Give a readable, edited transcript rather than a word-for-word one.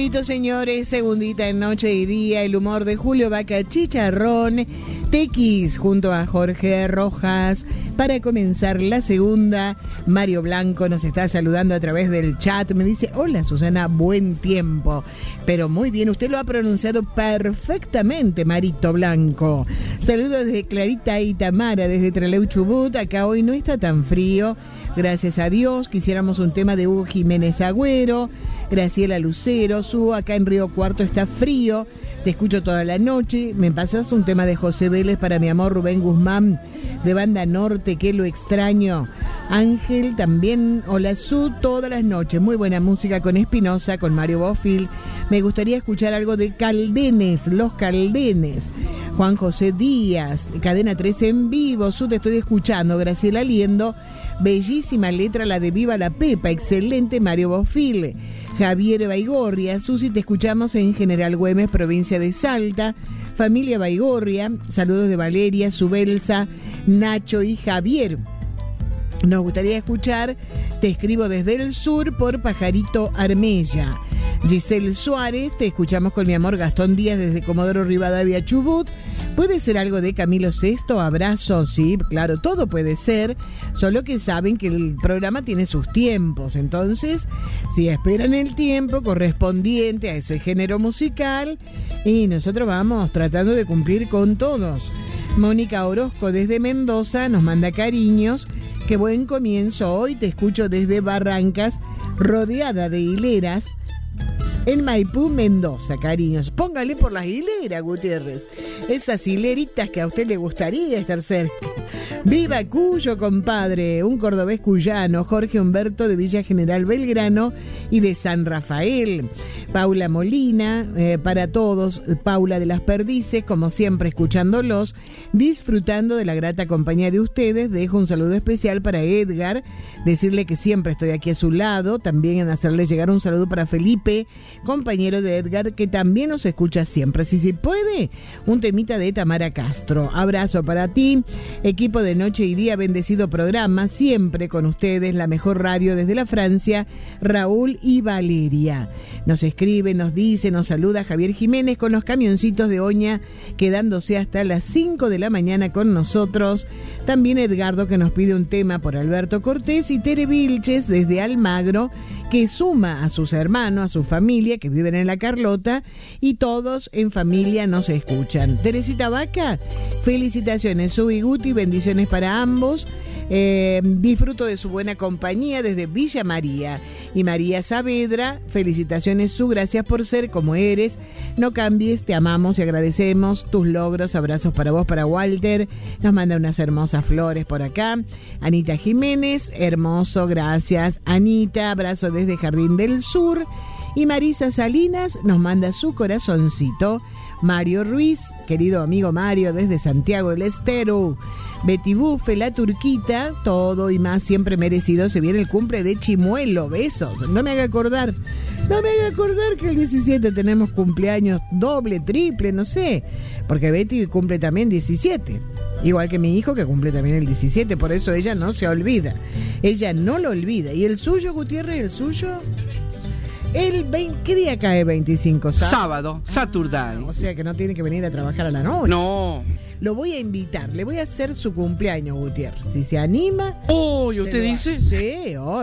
Listo, señores, segundita en Noche y Día, el humor de Julio Vaca Chicharrón, Tequis junto a Jorge Rojas. Para comenzar la segunda, Mario Blanco nos está saludando a través del chat. Me dice, hola Susana, buen tiempo. Pero muy bien, usted lo ha pronunciado perfectamente, Marito Blanco. Saludos desde Clarita y Tamara, desde Trelew Chubut. Acá hoy no está tan frío, gracias a Dios. Quisiéramos un tema de Hugo Jiménez Agüero. Graciela Lucero, acá en Río Cuarto está frío. Te escucho toda la noche. ¿Me pasas un tema de José Vélez para mi amor Rubén Guzmán, de Banda Norte, que lo extraño? Ángel también, hola Su, todas las noches. Muy buena música con Espinosa, con Mario Bofil. Me gustaría escuchar algo de Caldenes, Los Caldenes. Juan José Díaz, Cadena 13 en vivo. Su, te estoy escuchando. Graciela Liendo, bellísima letra la de Viva la Pepa. Excelente, Mario Bofil. Javier Baigorria, Susi, te escuchamos en General Güemes, provincia de Salta. Familia Baigorria, saludos de Valeria, Subelsa, Nacho y Javier. Nos gustaría escuchar Te escribo desde el sur por Pajarito Armella. Giselle Suárez, te escuchamos con mi amor Gastón Díaz desde Comodoro Rivadavia, Chubut. ¿Puede ser algo de Camilo Sesto? Abrazo, sí, claro, todo puede ser, solo que saben que el programa tiene sus tiempos, entonces, si esperan el tiempo correspondiente a ese género musical, y nosotros vamos tratando de cumplir con todos. Mónica Orozco desde Mendoza nos manda cariños. Qué buen comienzo hoy, te escucho desde Barrancas, rodeada de hileras, en Maipú, Mendoza, cariños. Póngale por las hileras, Gutiérrez. Esas hileritas que a usted le gustaría estar cerca. ¡Viva Cuyo, compadre! Un cordobés cuyano, Jorge Humberto de Villa General Belgrano y de San Rafael. Paula Molina, para todos, Paula de las Perdices, como siempre escuchándolos, disfrutando de la grata compañía de ustedes. Dejo un saludo especial para Edgar, decirle que siempre estoy aquí a su lado, también en hacerle llegar un saludo para Felipe, compañero de Edgar, que también nos escucha siempre. Si puede, un temita de Tamara Castro. Abrazo para ti, equipo de Noche y Día, bendecido programa, siempre con ustedes, la mejor radio desde la Francia, Raúl y Valeria. Nos escribe, nos dice, nos saluda Javier Jiménez con los camioncitos de Oña, quedándose hasta las 5 de la mañana con nosotros. También Edgardo, que nos pide un tema por Alberto Cortés, y Tere Vilches desde Almagro, que suma a sus hermanos, a su familia, que viven en La Carlota, y todos en familia nos escuchan. Teresita Vaca, felicitaciones, Su y Guti, bendiciones para ambos. Disfruto de su buena compañía desde Villa María. Y María Saavedra, felicitaciones, Su, gracias por ser como eres, no cambies, te amamos y agradecemos tus logros. Abrazos para vos, para Walter, nos manda unas hermosas flores por acá. Anita Jiménez, hermoso, gracias Anita, abrazo desde Jardín del Sur. Y Marisa Salinas nos manda su corazoncito. Mario Ruiz, querido amigo Mario, desde Santiago del Estero. Betty Bufe, la turquita, todo y más siempre merecido. Se viene el cumple de Chimuelo, besos. No me haga acordar que el 17 tenemos cumpleaños doble, triple, no sé. Porque Betty cumple también 17. Igual que mi hijo, que cumple también el 17. Por eso ella no se olvida. Ella no lo olvida. ¿Y el suyo, Gutiérrez, el suyo? ¿Qué día cae 25? Sábado, Saturday. O sea que no tiene que venir a trabajar a la noche. No. Lo voy a invitar, le voy a hacer su cumpleaños, Gutiérrez. Si se anima. Oh, ¿y usted dice? Sí,